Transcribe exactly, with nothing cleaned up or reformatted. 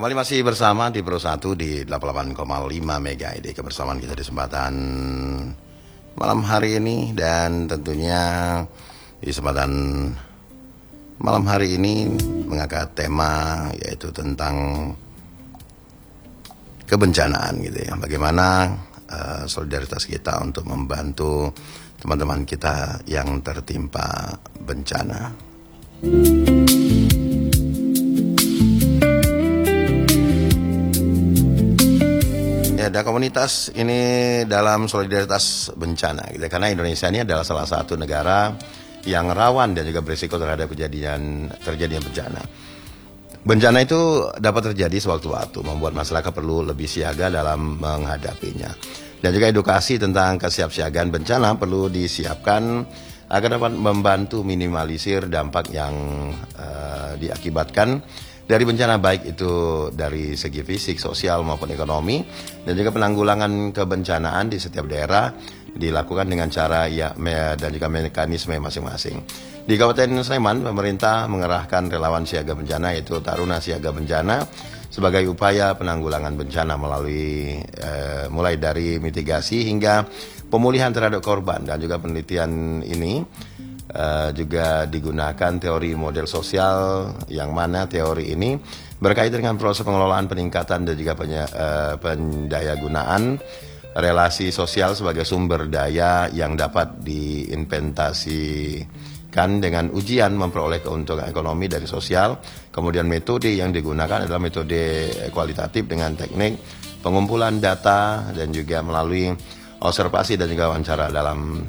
Kembali masih bersama di Pro satu di delapan puluh delapan koma lima Mega I D. Kebersamaan kita di kesempatan malam hari ini, dan tentunya di kesempatan malam hari ini mengangkat tema yaitu tentang kebencanaan gitu ya. Bagaimana uh, solidaritas kita untuk membantu teman-teman kita yang tertimpa bencana. Ada komunitas ini dalam solidaritas bencana gitu, karena Indonesia ini adalah salah satu negara yang rawan dan juga berisiko terhadap kejadian terjadinya bencana. Bencana itu dapat terjadi sewaktu-waktu, membuat masyarakat perlu lebih siaga dalam menghadapinya. Dan juga edukasi tentang kesiapsiagaan bencana perlu disiapkan agar dapat membantu minimalisir dampak yang uh, diakibatkan dari bencana, baik itu dari segi fisik, sosial maupun ekonomi. Dan juga penanggulangan kebencanaan di setiap daerah dilakukan dengan cara ya dan juga mekanisme masing-masing. Di Kabupaten Sleman, pemerintah mengerahkan relawan siaga bencana yaitu Taruna Siaga Bencana sebagai upaya penanggulangan bencana melalui eh, mulai dari mitigasi hingga pemulihan terhadap korban. Dan juga penelitian ini Uh, juga digunakan teori model sosial, yang mana teori ini berkaitan dengan proses pengelolaan, peningkatan dan juga penya, uh, pendayagunaan relasi sosial sebagai sumber daya yang dapat diinvestasikan dengan ujian memperoleh keuntungan ekonomi dari sosial. Kemudian metode yang digunakan adalah metode kualitatif dengan teknik pengumpulan data dan juga melalui observasi dan juga wawancara dalam